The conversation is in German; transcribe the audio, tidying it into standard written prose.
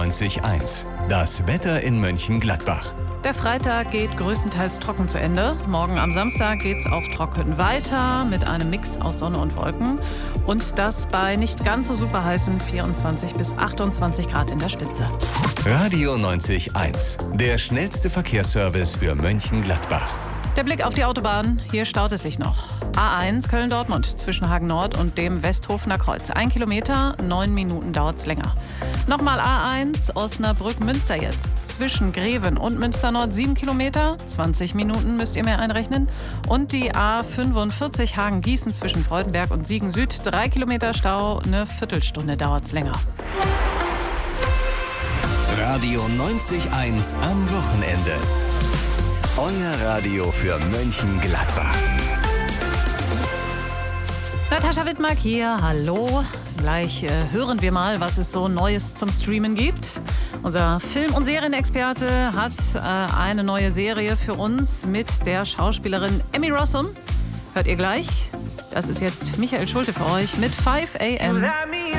90.1. Das Wetter in Mönchengladbach. Der Freitag geht größtenteils trocken zu Ende. Morgen am Samstag geht's auch trocken weiter mit einem Mix aus Sonne und Wolken. Und das bei nicht ganz so super heißen 24 bis 28 Grad in der Spitze. Radio 90.1. Der schnellste Verkehrsservice für Mönchengladbach. Der Blick auf die Autobahn. Hier staut es sich noch. A1 Köln-Dortmund zwischen Hagen Nord und dem Westhofener Kreuz. 1 Kilometer, 9 Minuten dauert's länger. Nochmal A1 Osnabrück-Münster jetzt. Zwischen Greven und Münster Nord 7 Kilometer. 20 Minuten müsst ihr mehr einrechnen. Und die A45 Hagen-Gießen zwischen Freudenberg und Siegen Süd. 3 Kilometer Stau, eine Viertelstunde dauert's länger. Radio 90.1 am Wochenende. Euer Radio für Mönchengladbach. Natascha Wittmark hier, hallo. Gleich hören wir mal, was es so Neues zum Streamen gibt. Unser Film- und Serienexperte hat eine neue Serie für uns mit der Schauspielerin Emmy Rossum. Hört ihr gleich? Das ist jetzt Michael Schulte für euch mit 5 AM.